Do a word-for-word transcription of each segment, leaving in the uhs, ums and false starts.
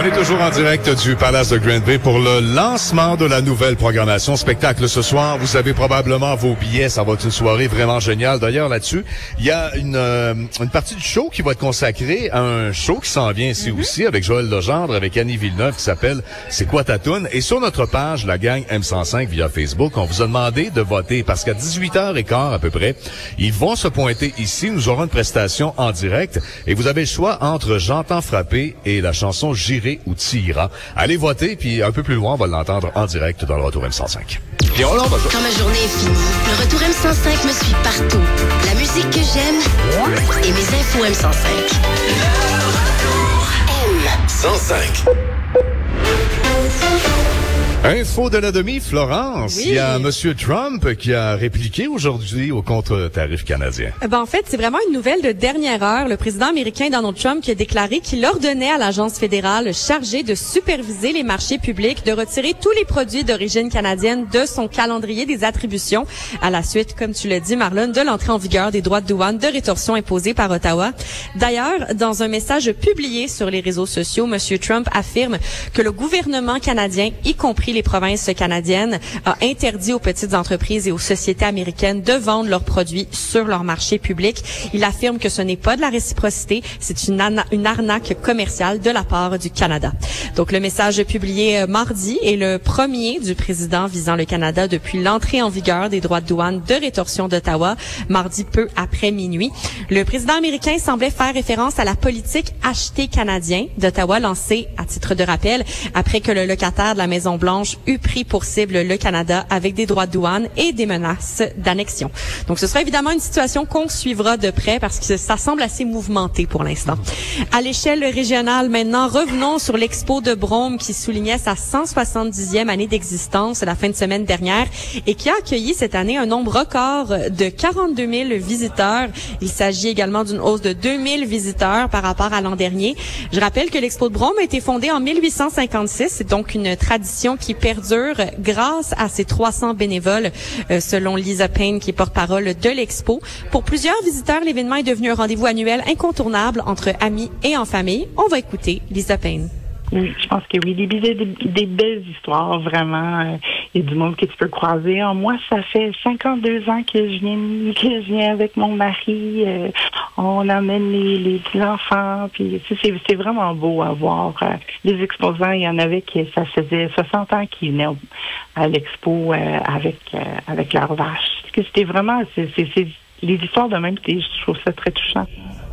est toujours en direct du Palace de Green Bay pour le lancement de la nouvelle programmation spectacle ce soir. Vous avez probablement vos billets. Ça va être une soirée vraiment géniale. D'ailleurs, là-dessus, il y a une, euh, une partie du show qui va être consacrée à un show qui s'en vient ici mm-hmm. aussi avec Joël Legendre, avec Annie Villeneuve qui s'appelle C'est quoi ta toune? Et sur notre page, la gang M cent cinq via Facebook, on vous a demandé de voter parce qu'à dix-huit heures quinze à peu près, ils vont se pointer ici. Nous aurons une prestation en direct et vous avez le choix entre J'entends frapper et la chanson J'irai ou tu iras. Allez voter, puis un peu plus loin, on va l'entendre en direct dans le Retour M cent cinq. Et on va... Quand ma journée est finie, le Retour M cent cinq me suit partout. La musique que j'aime et mes infos M cent cinq. M cent cinq. Info de la demi, Florence. Oui. Il y a Monsieur Trump qui a répliqué aujourd'hui au contre-tarif canadien. Ben, en fait, c'est vraiment une nouvelle de dernière heure. Le président américain Donald Trump qui a déclaré qu'il ordonnait à l'agence fédérale chargée de superviser les marchés publics de retirer tous les produits d'origine canadienne de son calendrier des attributions à la suite, comme tu l'as dit, Marlon, de l'entrée en vigueur des droits de douane de rétorsion imposés par Ottawa. D'ailleurs, dans un message publié sur les réseaux sociaux, Monsieur Trump affirme que le gouvernement canadien, y compris les provinces canadiennes, a interdit aux petites entreprises et aux sociétés américaines de vendre leurs produits sur leur marché public. Il affirme que ce n'est pas de la réciprocité, c'est une, ana- une arnaque commerciale de la part du Canada. Donc, le message publié euh, mardi est le premier du président visant le Canada depuis l'entrée en vigueur des droits de douane de rétorsion d'Ottawa, mardi peu après minuit. Le président américain semblait faire référence à la politique acheter canadien d'Ottawa lancée, à titre de rappel, après que le locataire de la Maison-Blanche eut pris pour cible le Canada avec des droits de douane et des menaces d'annexion. Donc, ce sera évidemment une situation qu'on suivra de près parce que ça semble assez mouvementé pour l'instant. À l'échelle régionale, maintenant, revenons sur l'Expo de Brome qui soulignait sa cent soixante-dixième année d'existence la fin de semaine dernière et qui a accueilli cette année un nombre record de quarante-deux mille visiteurs. Il s'agit également d'une hausse de deux mille visiteurs par rapport à l'an dernier. Je rappelle que l'Expo de Brome a été fondée en mille huit cent cinquante-six. C'est donc une tradition qui perdure grâce à ses trois cents bénévoles, euh, selon Lisa Payne, qui est porte-parole de l'Expo. Pour plusieurs visiteurs, l'événement est devenu un rendez-vous annuel incontournable entre amis et en famille. On va écouter Lisa Payne. Oui, je pense que oui. Des, des, des belles histoires, vraiment. Il y a du monde que tu peux croiser. En moi, ça fait cinquante-deux ans que je viens, que je viens avec mon mari. Euh, on amène les, les petits enfants. Puis c'est, c'est vraiment beau à voir. Euh, les exposants, il y en avait qui, ça faisait soixante ans qu'ils venaient à l'expo euh, avec euh, avec leurs vaches. Parce que c'était vraiment, c'est, c'est, c'est les histoires de même. Je trouve ça très touchant.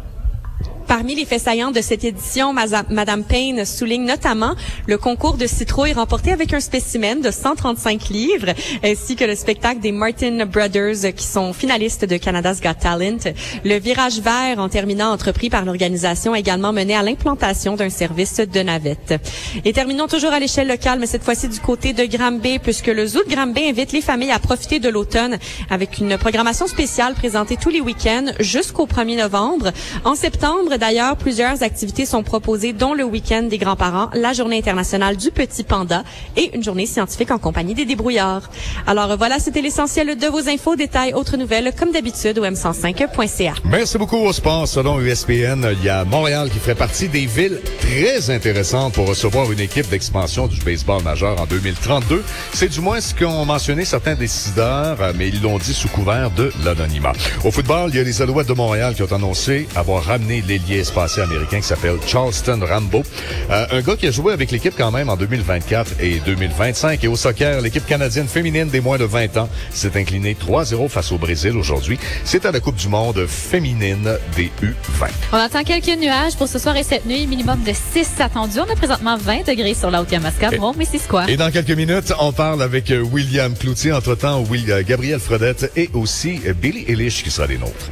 Parmi les faits saillants de cette édition, Madame Payne souligne notamment le concours de citrouilles remporté avec un spécimen de cent trente-cinq livres, ainsi que le spectacle des Martin Brothers qui sont finalistes de Canada's Got Talent. Le virage vert, en terminant, entrepris par l'organisation, a également mené à l'implantation d'un service de navette. Et terminons toujours à l'échelle locale, mais cette fois-ci du côté de Granby, puisque le Zoo de Granby invite les familles à profiter de l'automne avec une programmation spéciale présentée tous les week-ends jusqu'au premier novembre. En septembre, d'ailleurs, plusieurs activités sont proposées, dont le week-end des grands-parents, la journée internationale du petit panda et une journée scientifique en compagnie des débrouillards. Alors voilà, c'était l'essentiel de vos infos, détails, autres nouvelles, comme d'habitude, au m cent cinq point c a. Merci beaucoup au sport. Selon U S P N, il y a Montréal qui ferait partie des villes très intéressantes pour recevoir une équipe d'expansion du baseball majeur en deux mille trente-deux. C'est du moins ce qu'ont mentionné certains décideurs, mais ils l'ont dit sous couvert de l'anonymat. Au football, il y a les Alouettes de Montréal qui ont annoncé avoir ramené l'ailier espacé américain qui s'appelle Charleston Rambo. Euh, un gars qui a joué avec l'équipe quand même en deux mille vingt-quatre et deux mille vingt-cinq. Et au soccer, l'équipe canadienne féminine des moins de vingt ans s'est inclinée trois zéro face au Brésil aujourd'hui. C'est à la Coupe du monde féminine des U vingt. On attend quelques nuages pour ce soir et cette nuit. Minimum de six attendus. On a présentement vingt degrés sur la Haute-Yamaska. Bon, mais c'est quoi? Et dans quelques minutes, on parle avec William Cloutier. Entre-temps, Will, euh, Gabriel Fredette et aussi euh, Billy Eilish qui sera des nôtres.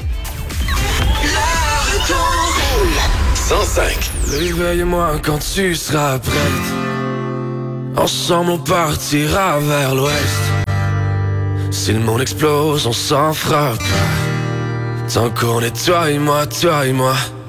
cent cinq. Réveille-moi quand tu seras prête. Ensemble on partira vers l'ouest. Si le monde explose, on s'en fera pas. Tant qu'on est toi et moi, toi et moi.